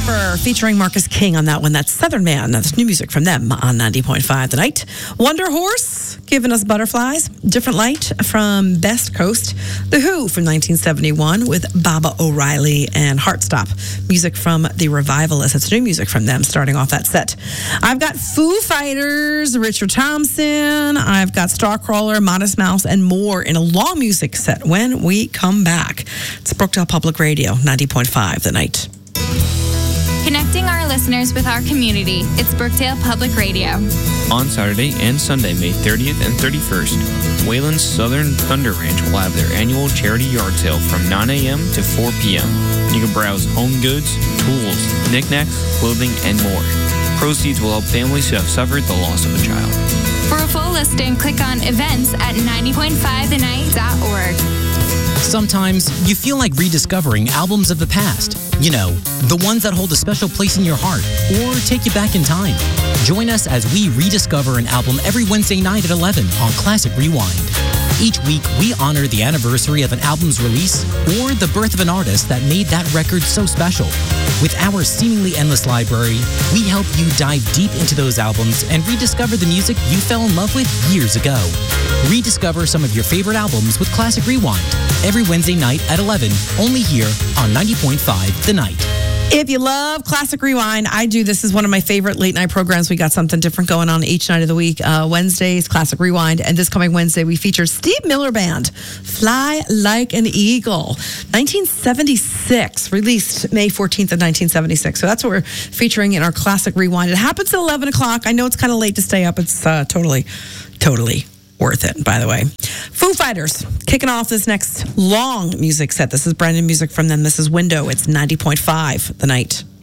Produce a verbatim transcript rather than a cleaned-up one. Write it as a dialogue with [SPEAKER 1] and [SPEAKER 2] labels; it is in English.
[SPEAKER 1] Pepper featuring Marcus King on that one. That's Southern Man. That's new music from them on ninety point five The Night. Wonder Horse giving us Butterflies. Different Light from Best Coast. The Who from nineteen seventy-one with Baba O'Reilly and Heartstop. Music from The Revivalists. It's new music from them starting off that set. I've got Foo Fighters, Richard Thompson. I've got Starcrawler, Modest Mouse, and more in a long music set when we come back. It's Brookdale Public Radio, ninety point five The Night.
[SPEAKER 2] Connecting our listeners with our community, it's Brookdale Public Radio.
[SPEAKER 3] On Saturday and Sunday, May thirtieth and thirty-first, Wayland's Southern Thunder Ranch will have their annual charity yard sale from nine a.m. to four p.m. You can browse home goods, tools, knickknacks, clothing, and more. Proceeds will help families who have suffered the loss of a child.
[SPEAKER 2] For a full listing, click on events at ninety point five the night dot org.
[SPEAKER 4] Sometimes you feel like rediscovering albums of the past. You know, the ones that hold a special place in your heart or take you back in time. Join us as we rediscover an album every Wednesday night at eleven on Classic Rewind. Each week, we honor the anniversary of an album's release or the birth of an artist that made that record so special. With our seemingly endless library, we help you dive deep into those albums and rediscover the music you fell in love with years ago. Rediscover some of your favorite albums with Classic Rewind every Wednesday night at eleven, only here on ninety point five The Night.
[SPEAKER 1] If you love Classic Rewind, I do. This is one of my favorite late night programs. We got something different going on each night of the week. Uh, Wednesdays, Classic Rewind. And this coming Wednesday, we feature Steve Miller Band, Fly Like an Eagle. nineteen seventy-six, released May fourteenth of nineteen seventy-six. So that's what we're featuring in our Classic Rewind. It happens at eleven o'clock. I know it's kind of late to stay up. It's uh, totally, totally worth it, by the way. Foo Fighters, kicking off this next long music set. This is brand new music from them. This is Window. It's ninety point five The Night.